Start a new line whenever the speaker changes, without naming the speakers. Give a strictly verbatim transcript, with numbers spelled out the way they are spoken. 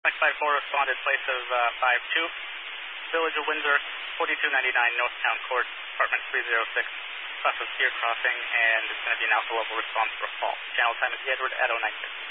Mike five four responded, place of uh, five two, Village of Windsor, forty-two ninety-nine Northtown Court, apartment three oh six, south of Steer Crossing, and it's going to be an alpha level response for a fall. Channel time is the Edward at oh nine six.